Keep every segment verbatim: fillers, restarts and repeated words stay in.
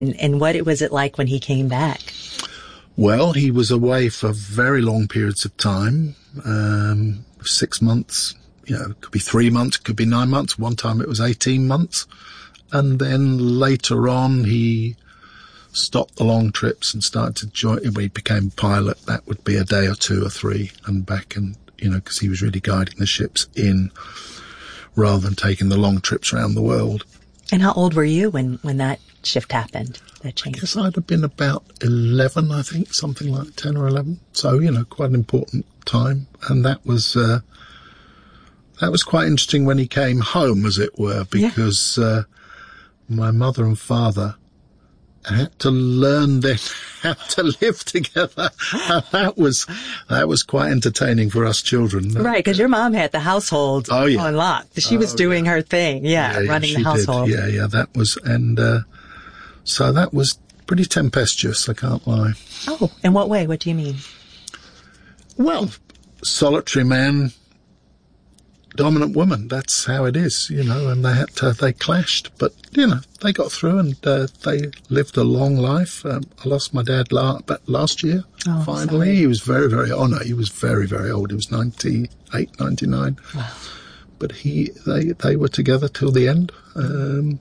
And, and what was it like when he came back? Well, he was away for very long periods of time, um, six months, you know, it could be three months, it could be nine months. One time it was eighteen months. And then later on, he stopped the long trips and started to join, when he became pilot, that would be a day or two or three and back, and, you know, because he was really guiding the ships in rather than taking the long trips around the world. And how old were you when, when that shift happened, that change? I guess I'd have been about eleven, I think, something like ten or eleven. So, you know, quite an important time. And that was, uh, that was quite interesting when he came home, as it were, because, yeah. uh, my mother and father had to learn then how to live together. that was that was quite entertaining for us children. Right, because your mom had the household oh, yeah. on lock. She was oh, doing yeah. her thing, yeah, yeah running yeah, the household. Did. Yeah, yeah, that was, and uh, so that was pretty tempestuous, I can't lie. Oh, in what way? What do you mean? Well, solitary man, dominant woman, that's how it is, you know, and they had to, they clashed, but, you know, they got through and uh, they lived a long life. Um, I lost my dad la- but last year, oh, finally. Sorry. He was very, very, oh no, he was very, very old. He was ninety-eight, ninety-nine. Wow. But he, they, they were together till the end. Um,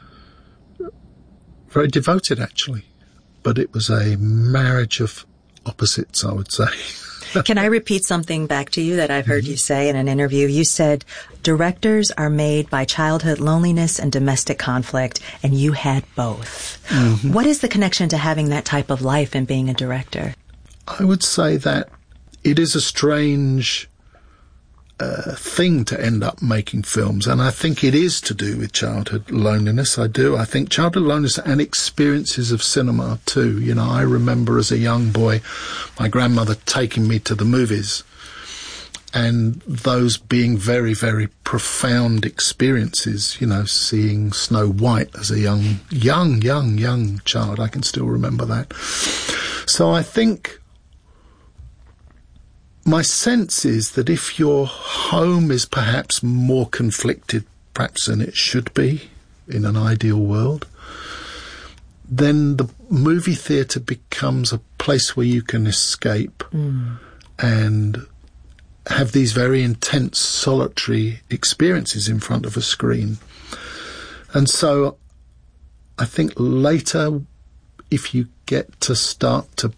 very devoted, actually. But it was a marriage of opposites, I would say. Can I repeat something back to you that I've heard mm-hmm. you say in an interview? You said, directors are made by childhood loneliness and domestic conflict, and you had both. Mm-hmm. What is the connection to having that type of life and being a director? I would say that it is a strange uh, thing to end up making films, and I think it is to do with childhood loneliness. I do. I think childhood loneliness and experiences of cinema too. You know, I remember as a young boy my grandmother taking me to the movies, and those being very, very profound experiences, you know, seeing Snow White as a young, young, young, young child. I can still remember that. So I think my sense is that if your home is perhaps more conflicted, perhaps than it should be in an ideal world, then the movie theatre becomes a place where you can escape mm. and have these very intense, solitary experiences in front of a screen. And so I think later, if you get to start to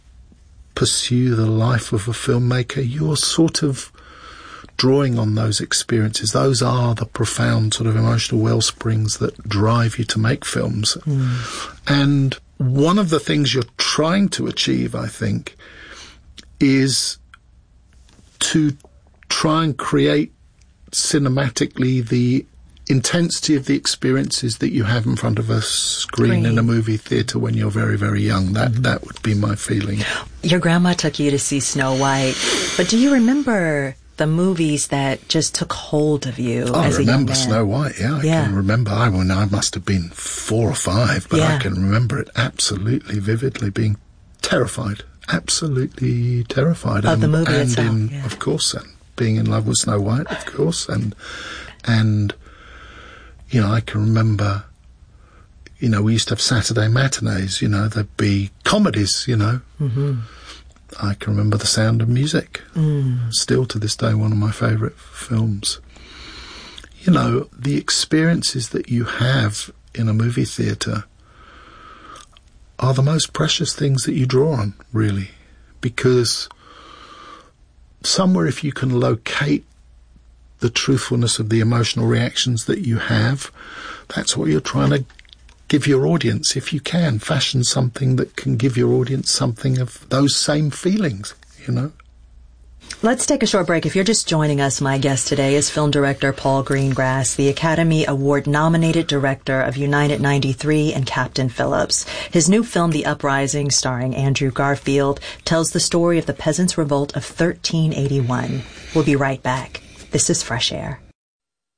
pursue the life of a filmmaker, you're sort of drawing on those experiences. Those are the profound sort of emotional well springs that drive you to make films. Mm. And one of the things you're trying to achieve, I think, is to try and create cinematically the intensity of the experiences that you have in front of a screen Green. in a movie theatre when you're very, very young. That mm-hmm. that would be my feeling. Your grandma took you to see Snow White, but do you remember the movies that just took hold of you oh, as a young man? I remember Snow Snow White, yeah. I yeah. can remember, I, mean, I must have been four or five, but yeah. I can remember it absolutely vividly, being terrified, absolutely terrified. Of and, the movie and itself, in, yeah. Of course, and being in love with Snow White, of course, and and... You know, I can remember, you know, we used to have Saturday matinees, you know, there'd be comedies, you know. Mm-hmm. I can remember The Sound of Music. Mm. Still to this day, one of my favourite films. You know, the experiences that you have in a movie theatre are the most precious things that you draw on, really. Because somewhere if you can locate the truthfulness of the emotional reactions that you have, that's what you're trying to give your audience. If you can, fashion something that can give your audience something of those same feelings, you know. Let's take a short break. If you're just joining us, my guest today is film director Paul Greengrass, the Academy Award-nominated director of United ninety-three and Captain Phillips. His new film, The Uprising, starring Andrew Garfield, tells the story of the Peasants' Revolt of thirteen eighty-one. We'll be right back. This is Fresh Air.